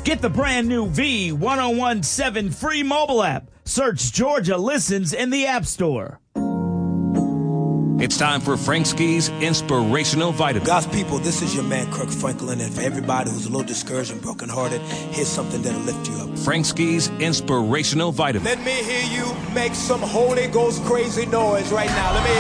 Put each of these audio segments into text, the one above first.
Get the brand new V1017 free mobile app. Search Georgia Listens in the App Store. It's time for Frank Ski's Inspirational Vitamin. God's people, this is your man, Kirk Franklin, and for everybody who's a little discouraged and brokenhearted, here's something that'll lift you up. Frank Ski's Inspirational Vitamin. Let me hear you make some Holy Ghost crazy noise right now. Let me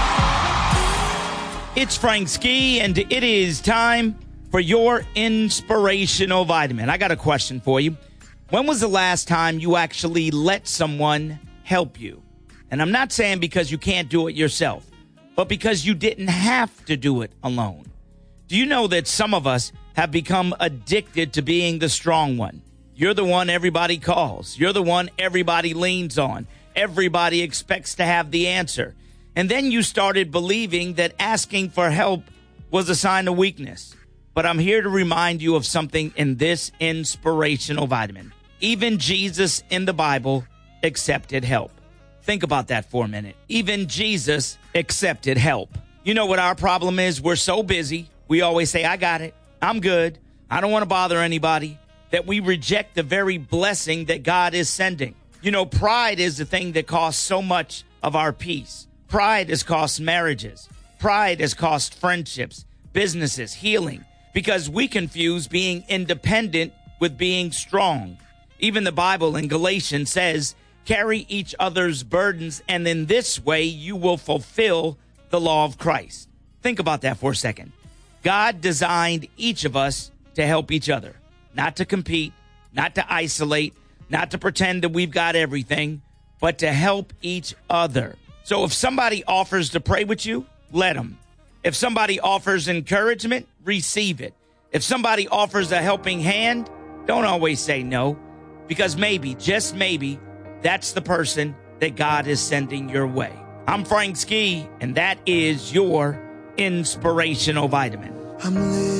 hear. It's Frank Ski, and it is time for your Inspirational Vitamin. I got a question for you. When was the last time you actually let someone help you? And I'm not saying because you can't do it yourself, but because you didn't have to do it alone. Do you know that some of us have become addicted to being the strong one? You're the one everybody calls. You're the one everybody leans on. Everybody expects to have the answer. And then you started believing that asking for help was a sign of weakness. But I'm here to remind you of something in this Inspirational Vitamin. Even Jesus in the Bible accepted help. Think about that for a minute. Even Jesus accepted help. You know what our problem is? We're so busy. We always say, I got it. I'm good. I don't want to bother anybody. That we reject the very blessing that God is sending. You know, pride is the thing that costs so much of our peace. Pride has cost marriages. Pride has cost friendships, businesses, healing. Because we confuse being independent with being strong. Even the Bible in Galatians says, carry each other's burdens, and in this way you will fulfill the law of Christ. Think about that for a second. God designed each of us to help each other, not to compete, not to isolate, not to pretend that we've got everything, but to help each other. So if somebody offers to pray with you, let them. If somebody offers encouragement, receive it. If somebody offers a helping hand, don't always say no, because maybe, just maybe, that's the person that God is sending your way. I'm Frank Ski, and that is your Inspirational Vitamin.